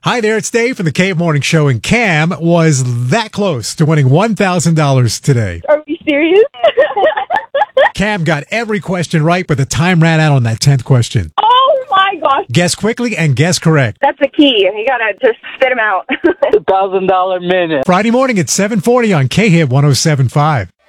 Hi there, it's Dave from the Cave Morning Show, and Cam was that close to winning $1,000 today. Are we serious? Cam got every question right, but the time ran out on that 10th question. Oh my gosh. Guess quickly and guess correct. That's the key. You gotta just spit them out. $1,000 minute. Friday morning at 7:40 on KHIP 107.5.